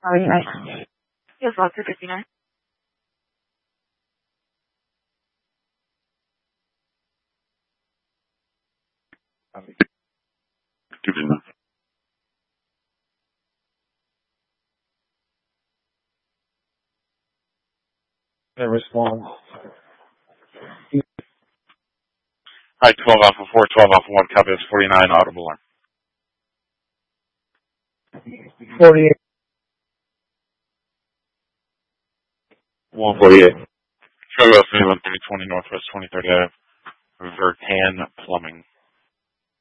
Yes, lots of 59. They respond. Hi, 12 Alpha 4, 12 Alpha 1, copy, that's 49, audible alarm. 48. 148. Chicago, 120 Northwest 23rd Ave, Vertan Plumbing.